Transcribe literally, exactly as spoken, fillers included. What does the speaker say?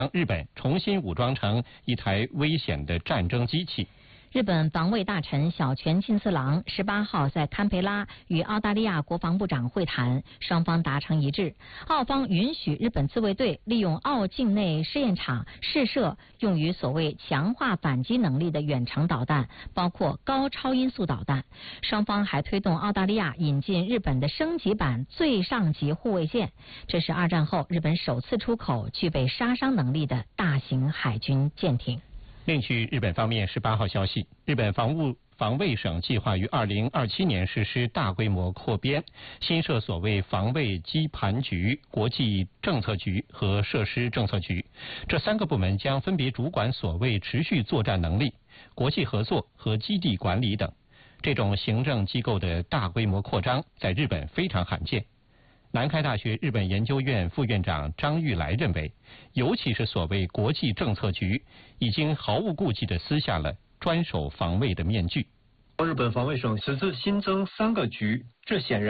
日本重新武装成一台危险的战争机器。 日本防卫大臣小泉进次郎十八号在堪培拉与澳大利亚国防部长会谈，双方达成一致，澳方允许日本自卫队利用澳境内试验场试射用于所谓强化反击能力的远程导弹，包括高超音速导弹。双方还推动澳大利亚引进日本的升级版最上级护卫舰，这是二战后日本首次出口具备杀伤能力的大型海军舰艇。 另据日本方面十八号消息，日本防务防卫省计划于二零二七年实施大规模扩编，新设所谓防卫基盘局、国际政策局和设施政策局，这三个部门将分别主管所谓持续作战能力、国际合作和基地管理等。这种行政机构的大规模扩张在日本非常罕见。南开大学日本研究院副院长张玉来认为，尤其是所谓国际政策局，已经毫无顾忌地撕下了专守防卫的面具。 日本防卫省此次新增三个局，这显然